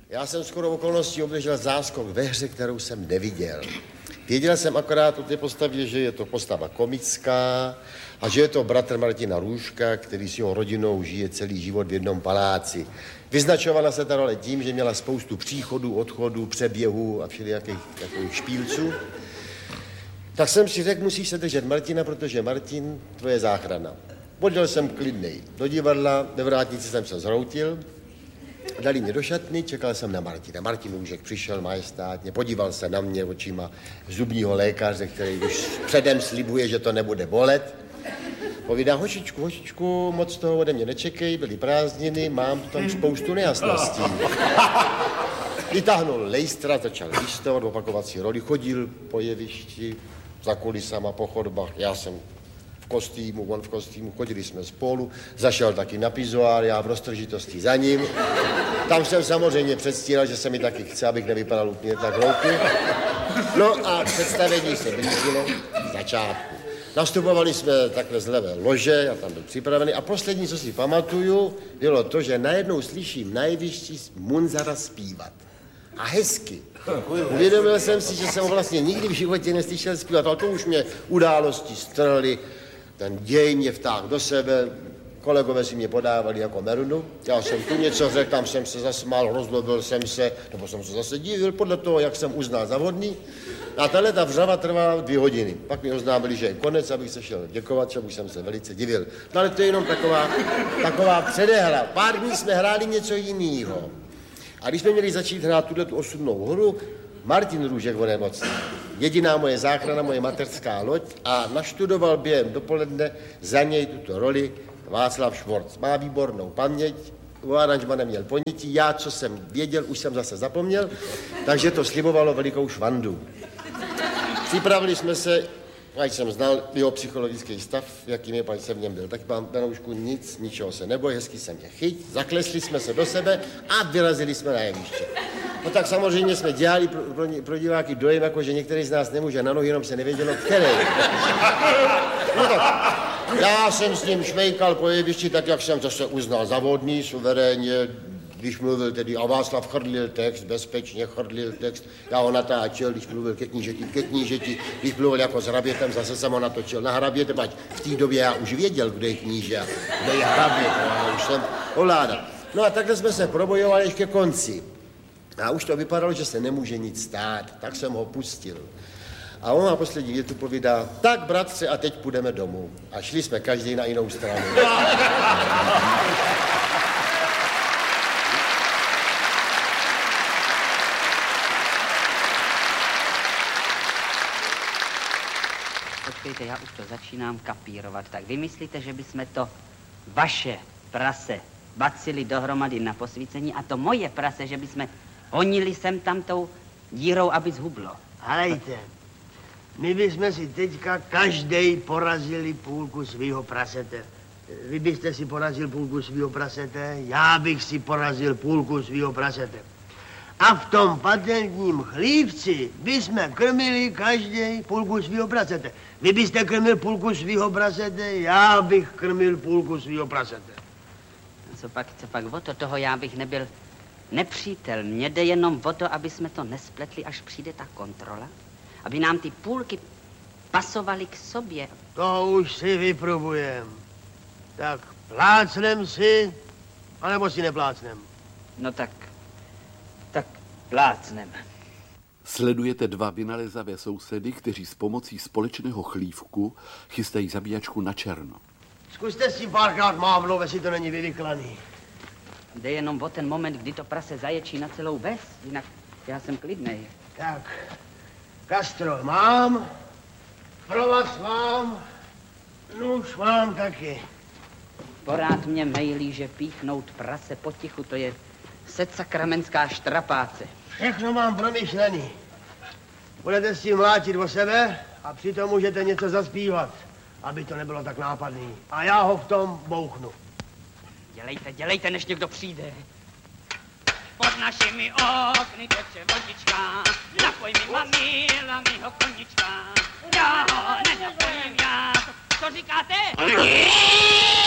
Já jsem skoro okolností obdržel záskok ve hře, kterou jsem neviděl. Věděl jsem akorát o té postavě, že je to postava komická a že je to bratr Martina Růžka, který s jeho rodinou žije celý život v jednom paláci. Vyznačovala se ta role tím, že měla spoustu příchodů, odchodů, přeběhů a všelijakých špílců. Tak jsem si řekl, musíš se držet Martina, protože Martin, to je záchrana. Odjel jsem klidnej do divadla, ve vrátnici jsem se zhroutil, dali mě do šatny, čekal jsem na Martina. Martin Růžek přišel majestátně, podíval se na mě očima zubního lékaře, který už předem slibuje, že to nebude bolet. Povídá, hošičku, moc toho ode mě nečekej, byly prázdniny, mám tam spoustu nejasností. Vytáhnul lejstra, začal listovat, opakovací roli, chodil po jevišti, za kulisama, po chodbách, já jsem v kostýmu, on v kostýmu, chodili jsme spolu, zašel taky na pizoár, já v roztržitosti za ním. Tam jsem samozřejmě předstíral, že se mi taky chce, abych nevypadal úplně tak hloupý. No a představení se blížilo v začátku. Nastupovali jsme takhle z levé lože, já tam byl připravený a poslední, co si pamatuju, bylo to, že najednou slyším na jevišti Munzara zpívat. A hezky. Uvědomil jsem si, že jsem ho vlastně nikdy v životě neslyšel zpívat, ale to už mě události strhly, ten děj mě vtáhl do sebe, kolegové si mě podávali jako merunu, já jsem tu něco řekl, tam jsem se zasmál, rozlobil jsem se, nebo jsem se zase divil podle toho, jak jsem uznal za vhodný. A tahle ta vřava trvala 2 hodiny. Pak mi oznámili, že je konec, abych se šel děkovat, čemu jsem se velice divil. No ale to je jenom taková předehra. Pár dní jsme hráli něco jiného. A když jsme měli začít hrát tuto osudnou hru, Martin Růžek byl nemocný. Jediná moje záchrana, moje mateřská loď a naštudoval během dopoledne za něj tuto roli Václav Švorc. Má výbornou paměť, o aranžmane měl ponětí, já, co jsem věděl, už jsem zase zapomněl, takže to slibovalo velikou švandu. Připravili jsme se, ať jsem znal jeho psychologický stav, jakým je, pač jsem v něm byl. Tak mám Benoušku, ničeho se neboj, hezky se mě chyť, zaklesli jsme se do sebe a vyrazili jsme na jeviště. No tak samozřejmě jsme dělali pro diváky dojem, jako že některý z nás nemůže na nohy, jenom se nevědělo, který. No tak, já jsem s ním šmejkal po jevišti, tak jak jsem zase uznal za vhodný, suverénně, když mluvil tedy, a Václav chrlil text, bezpečně chrlil text, já ho natáčel, když mluvil ke knížeti, když mluvil jako s hrabětem, zase jsem ho natočil na hraběte, ať v té době já už věděl, kdo je kníže a kdo je hrabět, já už jsem ovládal. No a takhle jsme se probojovali ještě ke konci. A už to vypadalo, že se nemůže nic stát, tak jsem ho pustil. A on na poslední větu povídá, tak bratře, a teď půjdeme domů. A šli jsme každý na jinou stranu. Počkejte, já už to začínám kapírovat. Tak vy myslíte, že bychom to vaše prase bacili dohromady na posvícení a to moje prase, že bychom honili sem tam tou dírou, aby zhublo? Halejte, my bychom si teďka každej porazili půlku svýho prasete. Vy byste si porazil půlku svýho prasete, já bych si porazil půlku svýho prasete. A v tom patentním chlívci bychom krmili každej půlku svýho prasete. Vy byste krmil půlku svýho prasete, já bych krmil půlku svýho prasete. Co pak o to, toho já bych nebyl nepřítel. Mně jde jenom o to, aby jsme to nespletli, až přijde ta kontrola. Aby nám ty půlky pasovaly k sobě. To už si vyprobujem. Tak plácnem si, anebo si neplácnem? No tak plácnem. Sledujete 2 vynalézavé sousedy, kteří s pomocí společného chlívku chystají zabíjačku na černo. Zkuste si párkrát mávnout, jestli to není vyvyklaný. Jde jenom o ten moment, kdy to prase zaječí na celou ves, jinak já jsem klidnej. Tak, kastro mám, provaz mám, nůž mám taky. Porád mě mejlí, že píchnout prase potichu, to je sedsakramenská štrapáce. Všechno mám promyšlený. Budete s tím mlátit o sebe a přitom můžete něco zaspívat, aby to nebylo tak nápadný. A já ho v tom bouchnu. Dělejte, než někdo přijde. Pod našimi okny teče vodička, napoj mi mamila mýho konička. Já ho nenapojím já. Co říkáte?